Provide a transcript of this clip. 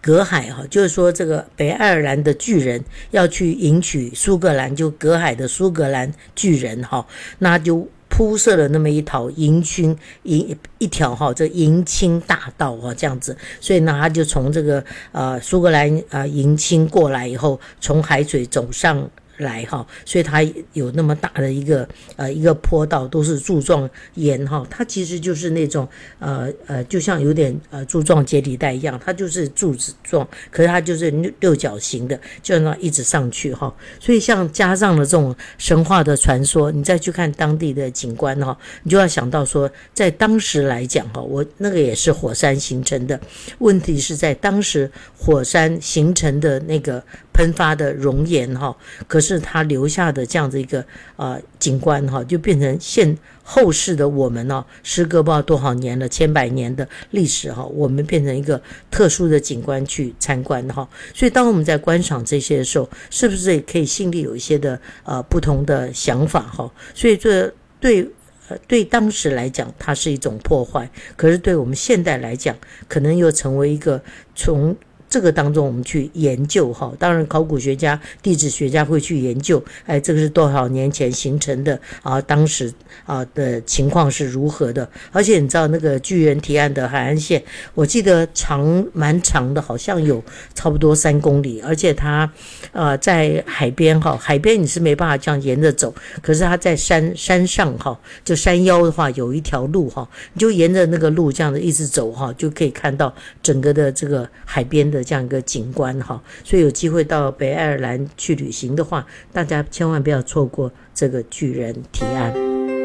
隔海就是说这个北爱尔兰的巨人要去迎娶苏格兰，就隔海的苏格兰巨人那就铺设了那么一条一条这迎亲大道这样子，所以呢他就从这个苏格兰迎亲过来以后，从海水走上来所以它有那么大的一个坡道，都是柱状岩它其实就是那种就像有点柱状节理带一样，它就是柱子状，可是它就是六角形的，就那一直上去所以像加上了这种神话的传说，你再去看当地的景观你就要想到说，在当时来讲我那个也是火山形成的，问题是在当时火山形成的那个喷发的熔岩可是它留下的这样的一个景观就变成后世的我们时隔不知道多少年了，千百年的历史我们变成一个特殊的景观去参观所以当我们在观赏这些的时候，是不是也可以心里有一些的不同的想法所以这对当时来讲它是一种破坏，可是对我们现代来讲，可能又成为一个从这个当中我们去研究当然考古学家地质学家会去研究这个是多少年前形成的当时的情况是如何的。而且你知道那个巨人提案的海岸线，我记得蛮长的，好像有差不多3公里，而且它在海边海边你是没办法这样沿着走，可是它在山上就山腰的话有一条路你就沿着那个路这样子一直走就可以看到整个的这个海边的这样一个景观所以有机会到北爱尔兰去旅行的话，大家千万不要错过这个巨人提案。